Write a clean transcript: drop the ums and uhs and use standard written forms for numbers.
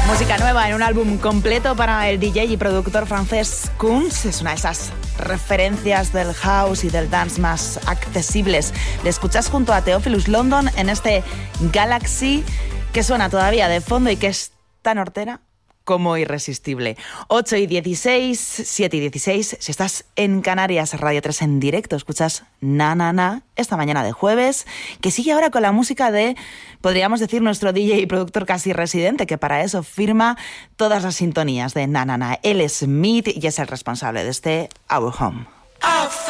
Música nueva en un álbum completo para el DJ y productor francés Kunz. Es una de esas referencias del house y del dance más accesibles. Le escuchas junto a Theophilus London en este Galaxy que suena todavía de fondo y que es tan hortera como irresistible. 8:16, 7:16. Si estás en Canarias, Radio 3 en directo, escuchas Na Na Na esta mañana de jueves, que sigue ahora con la música de, podríamos decir, nuestro DJ y productor casi residente, que para eso firma todas las sintonías de Na Na Na. Él es Smith y es el responsable de este Our Home.